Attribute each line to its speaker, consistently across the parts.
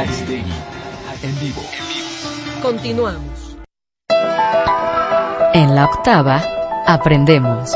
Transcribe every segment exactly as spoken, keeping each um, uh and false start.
Speaker 1: Aristegui, en vivo.
Speaker 2: Continuamos.
Speaker 3: En la octava, aprendemos.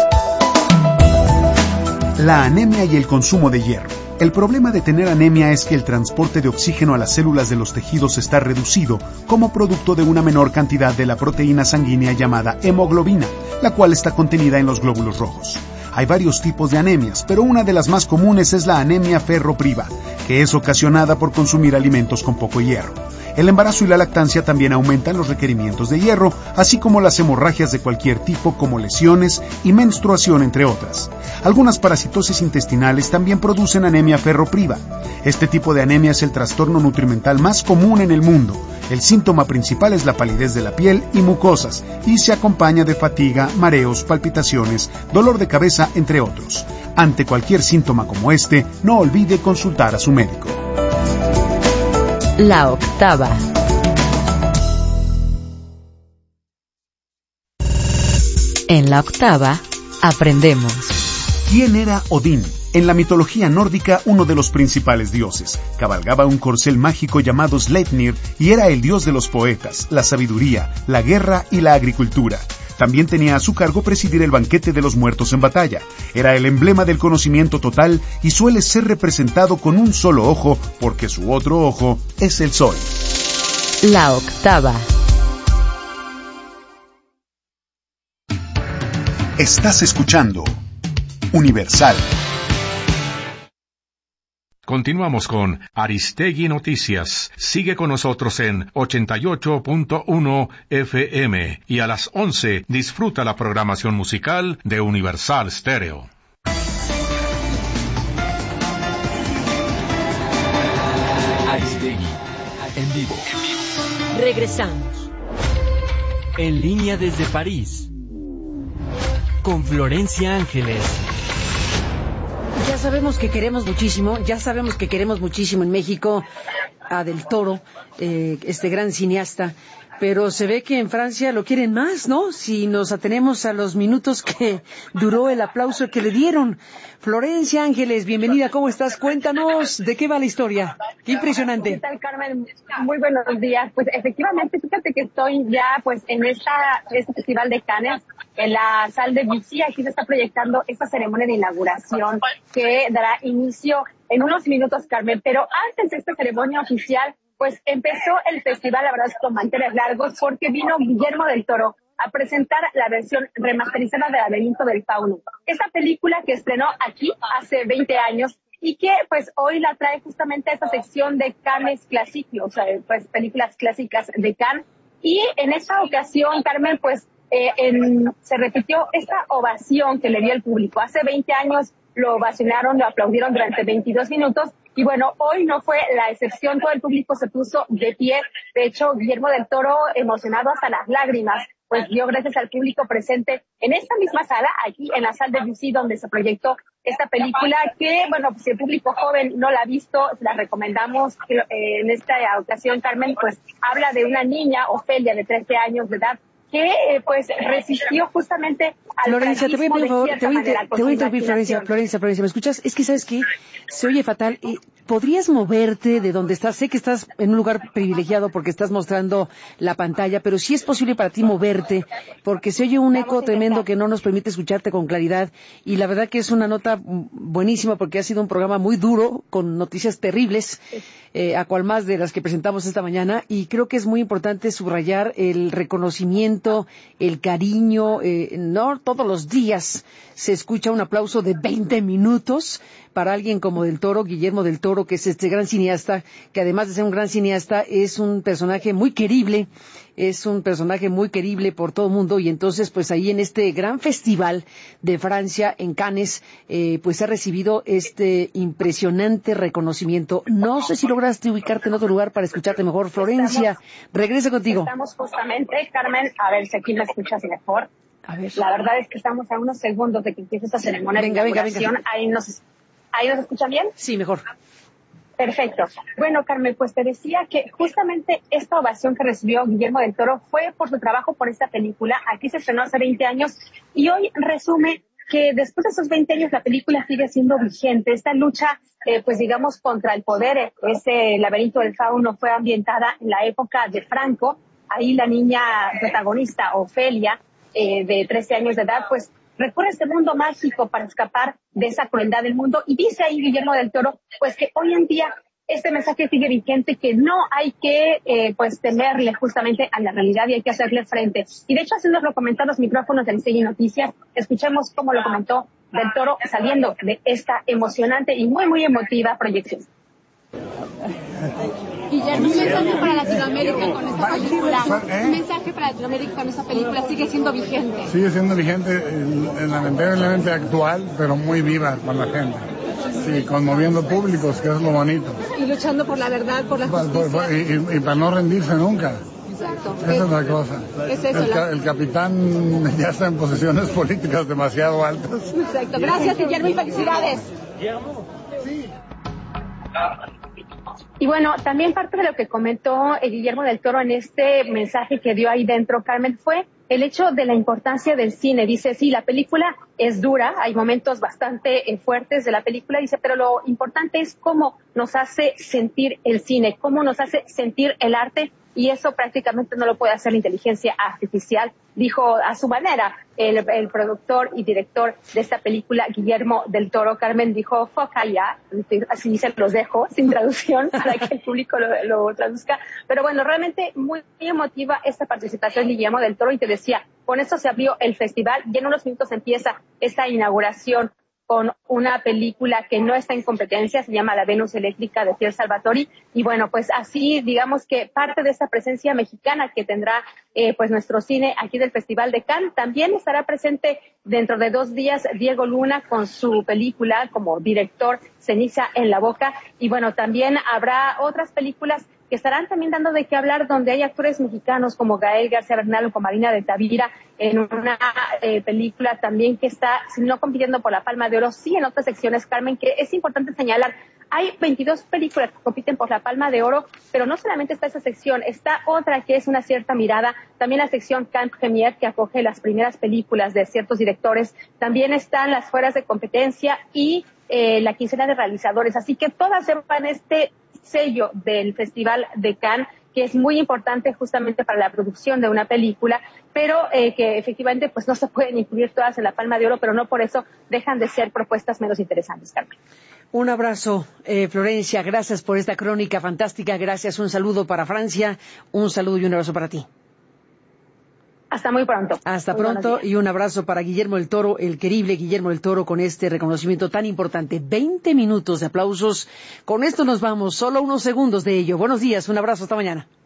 Speaker 4: La anemia y el consumo de hierro. El problema de tener anemia es que el transporte de oxígeno a las células de los tejidos está reducido como producto de una menor cantidad de la proteína sanguínea llamada hemoglobina, la cual está contenida en los glóbulos rojos. Hay varios tipos de anemias, pero una de las más comunes es la anemia ferropriva, que es ocasionada por consumir alimentos con poco hierro. El embarazo y la lactancia también aumentan los requerimientos de hierro, así como las hemorragias de cualquier tipo como lesiones y menstruación, entre otras. Algunas parasitosis intestinales también producen anemia ferropriva. Este tipo de anemia es el trastorno nutrimental más común en el mundo. El síntoma principal es la palidez de la piel y mucosas, y se acompaña de fatiga, mareos, palpitaciones, dolor de cabeza, entre otros. Ante cualquier síntoma como este, no olvide consultar a su médico.
Speaker 3: La octava. En la octava, aprendemos.
Speaker 4: ¿Quién era Odín? En la mitología nórdica, uno de los principales dioses. Cabalgaba un corcel mágico llamado Sleipnir y era el dios de los poetas, la sabiduría, la guerra y la agricultura. También tenía a su cargo presidir el banquete de los muertos en batalla. Era el emblema del conocimiento total y suele ser representado con un solo ojo porque su otro ojo es el sol.
Speaker 3: La octava.
Speaker 4: Estás escuchando Universal.
Speaker 5: Continuamos con Aristegui Noticias. Sigue con nosotros en ochenta y ocho punto uno F M y a las once disfruta la programación musical de Universal Stereo.
Speaker 1: Aristegui, en vivo.
Speaker 2: Regresamos.
Speaker 6: En línea desde París, con Florencia Ángeles.
Speaker 7: Ya sabemos que queremos muchísimo, ya sabemos que queremos muchísimo en México a Del Toro, eh, este gran cineasta, pero se ve que en Francia lo quieren más, ¿no? Si nos atenemos a los minutos que duró el aplauso que le dieron. Florencia Ángeles, bienvenida, ¿cómo estás? Cuéntanos, ¿de qué va la historia? Qué impresionante.
Speaker 8: ¿Qué tal, Carmen? Muy buenos días. Pues efectivamente, fíjate que estoy ya pues en esta este festival de Cannes, en la Salle de Bussy. Aquí se está proyectando esta ceremonia de inauguración que dará inicio en unos minutos, Carmen. Pero antes de esta ceremonia oficial, pues empezó el festival, la verdad es con manteles largos, porque vino Guillermo del Toro a presentar la versión remasterizada de Laberinto del Fauno. Esta película que estrenó aquí hace veinte años y que pues hoy la trae justamente a esta sección de Cannes Classique, o sea, pues películas clásicas de Cannes. Y en esta ocasión, Carmen, pues eh, en, se repitió esta ovación que le dio el público. Hace veinte años lo ovacionaron, lo aplaudieron durante veintidós minutos. Y bueno, hoy no fue la excepción, todo el público se puso de pie. De hecho, Guillermo del Toro, emocionado hasta las lágrimas, pues dio gracias al público presente en esta misma sala, aquí en la Salle de Bussy, donde se proyectó esta película que, bueno, pues si el público joven no la ha visto, la recomendamos. Eh, en esta ocasión, Carmen, pues habla de una niña, Ofelia, de trece años de edad, que eh, pues resistió justamente al
Speaker 7: Florencia, te voy a pedir, por favor, te voy,
Speaker 8: manera,
Speaker 7: te voy a interrumpir, Florencia, Florencia, Florencia, ¿me escuchas? Es que, ¿sabes qué? Se oye fatal. Eh, ¿Podrías moverte de donde estás? Sé que estás en un lugar privilegiado porque estás mostrando la pantalla, pero sí es posible para ti moverte, porque se oye un eco tremendo que no nos permite escucharte con claridad, y la verdad que es una nota buenísima porque ha sido un programa muy duro, con noticias terribles, eh, a cual más de las que presentamos esta mañana, y creo que es muy importante subrayar el reconocimiento, el cariño, eh, no todos los días se escucha un aplauso de veinte minutos para alguien como Del Toro, Guillermo del Toro, que es este gran cineasta, que además de ser un gran cineasta, es un personaje muy querible, es un personaje muy querible por todo el mundo, y entonces pues ahí en este gran festival de Francia, en Cannes, eh, pues ha recibido este impresionante reconocimiento. No sé si lograste ubicarte en otro lugar para escucharte mejor. Florencia, regreso contigo.
Speaker 8: Estamos justamente, Carmen, a ver si aquí me escuchas mejor.
Speaker 7: A ver.
Speaker 8: La verdad es que estamos a unos segundos de que empiece esta ceremonia
Speaker 7: venga,
Speaker 8: de
Speaker 7: venga,
Speaker 8: inauguración.
Speaker 7: venga.
Speaker 8: Ahí nos, ¿Ahí nos escuchan bien?
Speaker 7: Sí, mejor.
Speaker 8: Perfecto. Bueno, Carmen, pues te decía que justamente esta ovación que recibió Guillermo del Toro fue por su trabajo por esta película. Aquí se estrenó hace veinte años y hoy resume que después de esos veinte años la película sigue siendo vigente. Esta lucha, eh, pues digamos, contra el poder, ese laberinto del fauno fue ambientada en la época de Franco. Ahí la niña protagonista, Ofelia, eh, de trece años de edad, pues recorre este mundo mágico para escapar de esa crueldad del mundo. Y dice ahí Guillermo del Toro, pues que hoy en día este mensaje sigue vigente, que no hay que eh, pues temerle justamente a la realidad y hay que hacerle frente. Y de hecho, así nos lo comentan los micrófonos de Aristegui Noticias. Escuchemos cómo lo comentó del Toro saliendo de esta emocionante y muy, muy emotiva proyección.
Speaker 9: Guillermo, un mensaje para Latinoamérica con esta película. Un mensaje para Latinoamérica con esta película sigue siendo vigente.
Speaker 10: Sigue siendo vigente, lamentablemente actual, pero muy viva con la gente. Sí, conmoviendo públicos, que es lo bonito.
Speaker 9: Y luchando por la verdad, por la justicia.
Speaker 10: Por, por, y, y, y para no rendirse nunca.
Speaker 9: Exacto.
Speaker 10: Esa es, es la cosa.
Speaker 9: Es eso,
Speaker 10: el,
Speaker 9: la...
Speaker 10: el capitán ya está en posiciones políticas demasiado altas.
Speaker 9: Exacto. Gracias, Guillermo, y felicidades.
Speaker 10: Sí.
Speaker 8: Y bueno, también parte de lo que comentó eh, Guillermo del Toro en este mensaje que dio ahí dentro, Carmen, fue el hecho de la importancia del cine. Dice, sí, la película es dura, hay momentos bastante eh, fuertes de la película, dice, pero lo importante es cómo nos hace sentir el cine, cómo nos hace sentir el arte, y eso prácticamente no lo puede hacer la inteligencia artificial, dijo a su manera el, el productor y director de esta película, Guillermo del Toro. Carmen dijo, foca ya, así se los dejo, sin traducción, para que el público lo, lo traduzca. Pero bueno, realmente muy, muy emotiva esta participación de Guillermo del Toro, y te decía, con esto se abrió el festival, y en unos minutos empieza esta inauguración con una película que no está en competencia, se llama La Venus Eléctrica, de Pier Salvatori, y bueno, pues así digamos que parte de esta presencia mexicana que tendrá eh, pues nuestro cine aquí del Festival de Cannes. También estará presente dentro de dos días Diego Luna con su película como director, Ceniza en la Boca, y bueno, también habrá otras películas que estarán también dando de qué hablar, donde hay actores mexicanos como Gael García Bernal o como Marina de Tavira, en una eh, película también que está, si no compitiendo por la Palma de Oro, sí en otras secciones, Carmen, que es importante señalar. Hay veintidós películas que compiten por la Palma de Oro, pero no solamente está esa sección, está otra que es Una cierta mirada, también la sección Cannes Premiere, que acoge las primeras películas de ciertos directores, también están las fueras de competencia y eh, la quincena de realizadores, así que todas llevan este sello del Festival de Cannes, que es muy importante justamente para la producción de una película, pero eh, que efectivamente pues no se pueden incluir todas en la Palma de Oro, pero no por eso dejan de ser propuestas menos interesantes, Carmen.
Speaker 7: Un abrazo, eh, Florencia, gracias por esta crónica fantástica, gracias, un saludo para Francia, un saludo y un abrazo para ti.
Speaker 8: Hasta muy pronto.
Speaker 7: Hasta
Speaker 8: muy
Speaker 7: pronto y un abrazo para Guillermo del Toro, el querible Guillermo del Toro, con este reconocimiento tan importante. veinte minutos de aplausos. Con esto nos vamos, solo unos segundos de ello. Buenos días, un abrazo, hasta mañana.